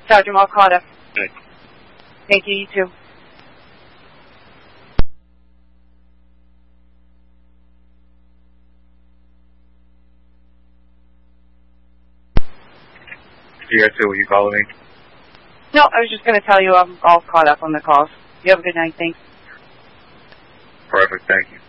Sergeant, all caught up. Thanks. Thank you, you too. GR2, were you calling me? No, I was just going to tell you I'm all caught up on the calls. You have a good night. Thanks. Perfect, thank you.